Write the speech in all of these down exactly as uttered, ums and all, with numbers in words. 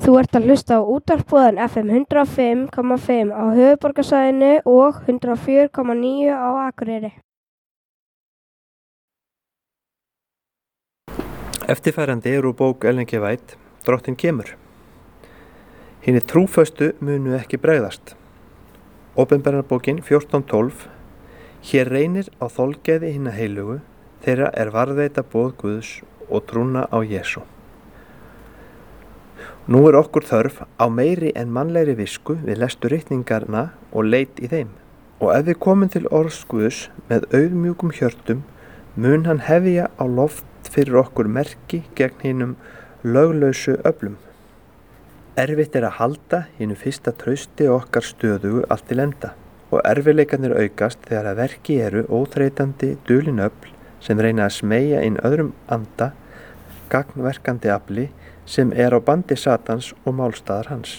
Þú ert að hlusta á útvarpsboðan F M hundrað og fimm komma fimm á höfuðborgarsvæðinu og hundrað og fjögur komma níu á Akureyri. Eftirfarandi er úr bók Ellen G. White, Drottinn kemur. Hinir trúföstu munu ekki bregðast. Opinberarbókin fjórtán tólf. Hér reynir á þolgæði hinna heilugu, þeirra er varðveita boð Guðs og trúna á Jesú. Nú er okkur þörf á meiri en mannlegri visku við lestu ritningarna og leit í þeim. Og ef við komum til orðs Guðs með auðmjúkum hjörtum, mun hann hefja á loft fyrir okkur merki gegn hinum löglausu öflum. Erfitt er að halda hinu fyrsta trausti okkar stöðugu allt til enda og erfiðleikarnir aukast þegar að verki eru óþreytandi dulin öfl sem reyna að smeygja inn öðrum anda, gagnverkandi afli sem er á bandi Satans og málstaðar hans.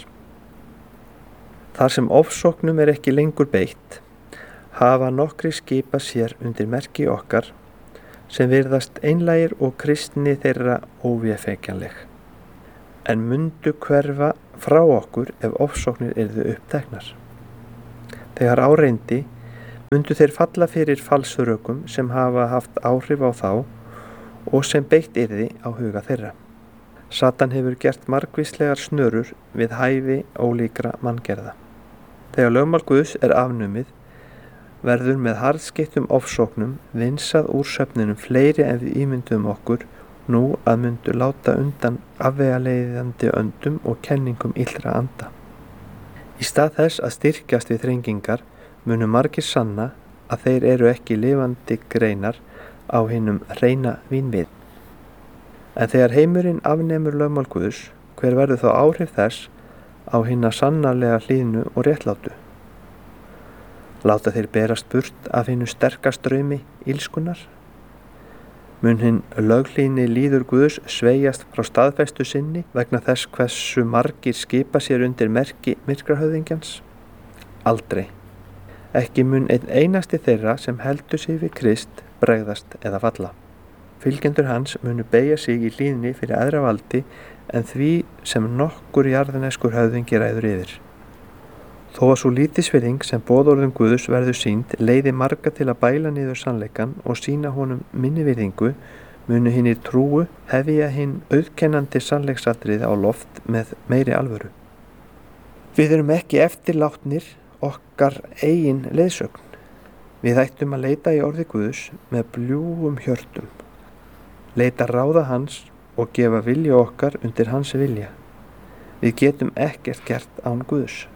Þar sem ofsóknum er ekki lengur beitt, hafa nokkri skipað sér undir merki okkar sem virðast einlægir og kristni þeirra óvéfengjanleg, en mundu hverfa frá okkur ef ofsóknir yrðu uppteknar. Þegar á reyndi, mundu þeir falla fyrir falsrökum sem hafa haft áhrif á þá og sem beitt yrði á huga þeirra. Satan hefur gert margvíslegar snörur við hæfi ólíkra manngerða. Þegar lögmál Guðs er afnumið, verður með harðskeyttum ofsóknum vinsað úr söfninum fleiri en við ímyndum okkur nú að myndu láta undan afvegaleiðandi öndum og kenningum illra anda. Í stað þess að styrkjast við þrengingar munu margir sanna að þeir eru ekki lifandi greinar á hinum hreina vínvið. En þegar heimurinn afnemur lögmál Guðs, hver verður þá áhrif þess á hina sannarlega hlýðnu og réttlátu? Láta þeir berast burt af hinu sterkast draumi ílskunnar? Mun hinn löghlýðni líður Guðs sveigjast frá staðfestu sinni vegna þess hversu margir skipa sér undir merki myrkrahöfðingjans? Aldrei. Ekki mun einn einasti þeirra sem heldur sig við Krist bregðast eða falla. Fylgjendur hans munu beygja sig í hlýðni fyrir æðra valdi en því sem nokkur jarðneskur höfðingi ræður yfir. Þó að svo lítilsvirðing sem boðorðum Guðs verður sýnd leiði marga til að bæla niður sannleikann og sýna honum minni virðingu, munu hinir trúu hefja hinn auðkennandi sannleiksatriði á loft með meiri alvöru. Við erum ekki eftirlátnir okkar eigin leiðsögn. Við ættum að leita í orði Guðs með bljúgum hjörtum. Leita ráða hans og gefa vilja okkar undir hans vilja. Við getum ekkert gert án Guðs.